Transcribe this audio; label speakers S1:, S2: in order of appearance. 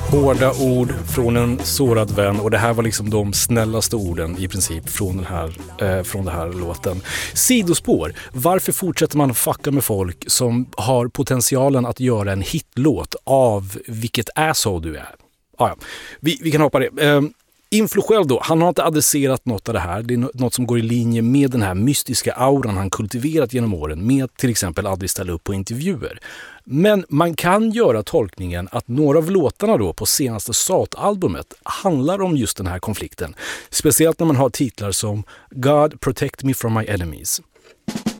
S1: Hårda ord från en sårad vän, och det här var liksom de snällaste orden i princip från den här låten. Sidospår. Varför fortsätter man fucka med folk som har potentialen att göra en hitlåt av vilket asshole du är? Ja. Vi kan hoppa det. Inflo själv då, han har inte adresserat något av det här. Det är något som går i linje med den här mystiska auran han kultiverat genom åren, med till exempel aldrig ställa upp på intervjuer. Men man kan göra tolkningen att några av låtarna då på senaste SAT-albumet handlar om just den här konflikten. Speciellt när man har titlar som God Protect Me From My Enemies.